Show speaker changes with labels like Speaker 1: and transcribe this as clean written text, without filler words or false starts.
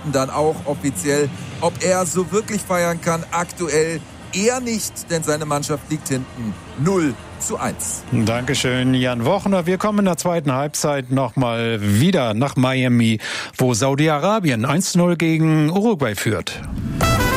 Speaker 1: verkünden dann auch offiziell, ob er so wirklich feiern kann. Aktuell eher nicht, denn seine Mannschaft liegt hinten 0:1.
Speaker 2: Dankeschön, Jan Wochner. Wir kommen in der zweiten Halbzeit nochmal wieder nach Miami, wo Saudi-Arabien 1:0 gegen Uruguay führt.